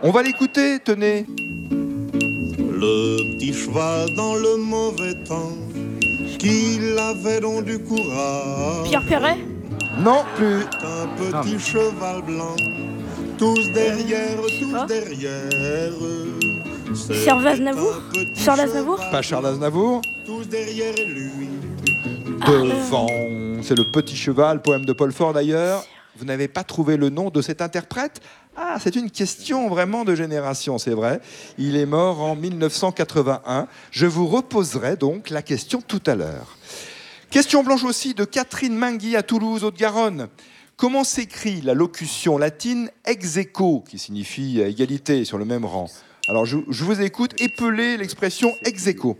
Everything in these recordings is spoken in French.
On va l'écouter, tenez. Le petit cheval dans le mauvais temps, qu'il avait donc du courage. Pierre Perret? Non plus. Un petit cheval blanc, tous derrière, tous derrière. Charles Aznavour? Charles Aznavour? Pas Charles Aznavour. Tous derrière lui. Devant. C'est le petit cheval, poème de Paul Fort d'ailleurs. Vous n'avez pas trouvé le nom de cet interprète? Ah, c'est une question vraiment de génération, c'est vrai. Il est mort en 1981. Je vous reposerai donc la question tout à l'heure. Question blanche aussi de Catherine Mingui à Toulouse, Haute-Garonne. Comment s'écrit la locution latine ex aequo, qui signifie égalité sur le même rang? Alors je vous écoute, épelez l'expression ex aequo.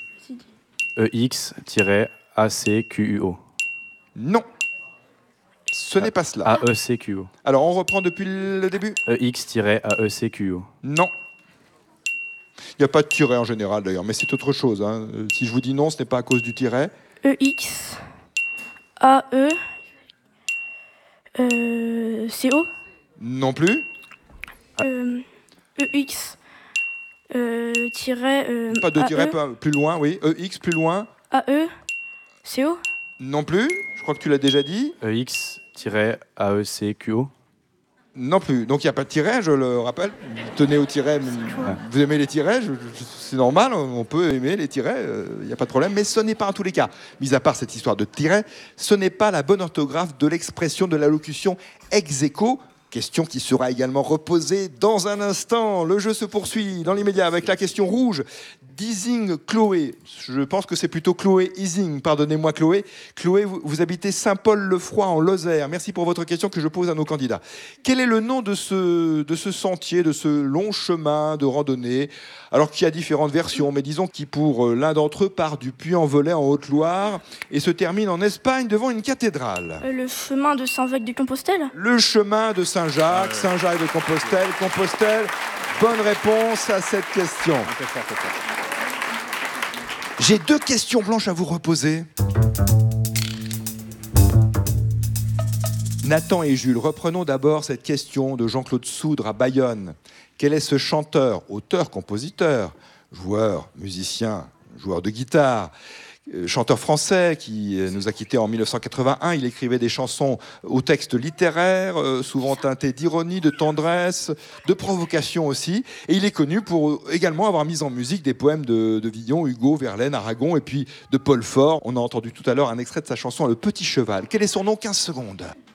EX-ACQUO. Non. Ce n'est pas cela. AECQO. Alors, on reprend depuis le début. EX-AECQO. Non. Il n'y a pas de tiret en général, d'ailleurs, mais c'est autre chose. Hein. Si je vous dis non, ce n'est pas à cause du tiret. EX AE CO Non plus. EX Pas de tiret, plus loin, oui. EX, plus loin. AE CO Non plus. Je crois que tu l'as déjà dit. EX-AECQO. Non plus. Donc il n'y a pas de tiret, je le rappelle. Vous tenez au tiret. Vous aimez les tirets, c'est normal, on peut aimer les tirets, il n'y a pas de problème. Mais ce n'est pas en tous les cas, mis à part cette histoire de tiret, ce n'est pas la bonne orthographe de l'expression de l'allocution ex aequo. Question qui sera également reposée dans un instant. Le jeu se poursuit dans l'immédiat avec la question rouge d'Ising Chloé. Je pense que c'est plutôt Chloé Ising. Pardonnez-moi Chloé. Chloé, vous habitez Saint-Paul-le-Froid en Lozère. Merci pour votre question que je pose à nos candidats. Quel est le nom de ce sentier, de ce long chemin de randonnée? Alors qu'il y a différentes versions, mais disons qui pour l'un d'entre eux part du Puy-en-Velay en Haute-Loire et se termine en Espagne devant une cathédrale. Le chemin de Saint-Jacques-de-Compostelle? Le chemin de Saint-Jacques, Saint-Jacques-de-Compostelle, Compostelle. Bonne réponse à cette question. J'ai deux questions blanches à vous reposer. Nathan et Jules, reprenons d'abord cette question de Jean-Claude Soudre à Bayonne. Quel est ce chanteur, auteur, compositeur, joueur, musicien, joueur de guitare, chanteur français qui nous a quittés en 1981. Il écrivait des chansons au texte littéraire, souvent teintés d'ironie, de tendresse, de provocation aussi. Et il est connu pour également avoir mis en musique des poèmes de Villon, Hugo, Verlaine, Aragon et puis de Paul Fort. On a entendu tout à l'heure un extrait de sa chanson Le Petit Cheval. Quel est son nom? 15 secondes.